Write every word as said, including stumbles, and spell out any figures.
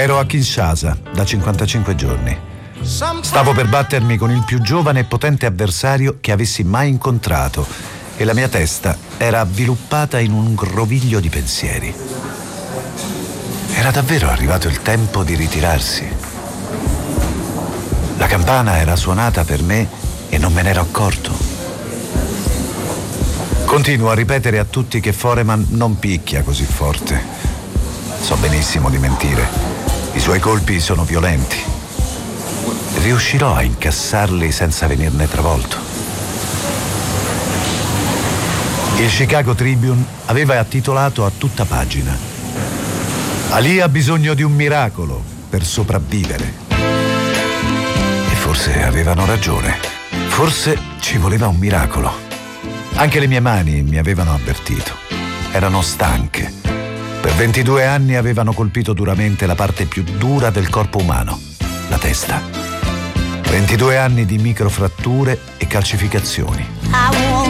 Ero a Kinshasa da cinquantacinque giorni. Stavo per battermi con il più giovane e potente avversario che avessi mai incontrato e la mia testa era avviluppata in un groviglio di pensieri. Era davvero arrivato il tempo di ritirarsi. La campana era suonata per me e non me n'ero accorto. Continuo a ripetere a tutti che Foreman non picchia così forte. So benissimo di mentire. I suoi colpi sono violenti. Riuscirò a incassarli senza venirne travolto. Il Chicago Tribune aveva titolato a tutta pagina: Ali ha bisogno di un miracolo per sopravvivere. E forse avevano ragione. Forse ci voleva un miracolo. Anche le mie mani mi avevano avvertito. Erano stanche. Per ventidue anni avevano colpito duramente la parte più dura del corpo umano, la testa. ventidue anni di microfratture e calcificazioni.